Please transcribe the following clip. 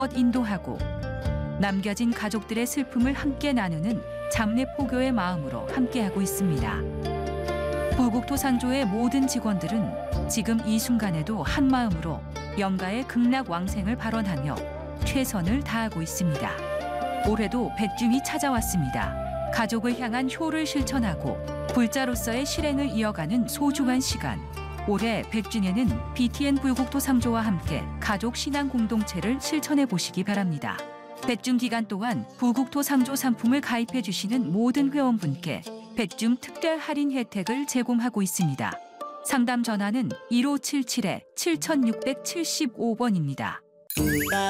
인도하고 남겨진 가족들의 슬픔을 함께 나누는 잡내포교의 마음으로 함께하고 있습니다. 부국토상조의 모든 직원들은 지금 이 순간에도 한마음으로 영가의 극락왕생을 발언하며 최선을 다하고 있습니다. 올해도 백중이 찾아왔습니다. 가족을 향한 효를 실천하고 불자로서의 실행을 이어가는 소중한 시간. 올해 백중에는 BTN 부국토상조와 함께 가족 신앙 공동체를 실천해 보시기 바랍니다. 백중 기간 동안 부국토상조 상품을 가입해 주시는 모든 회원분께 백중 특별 할인 혜택을 제공하고 있습니다. 상담 전화는 1577-7675번입니다.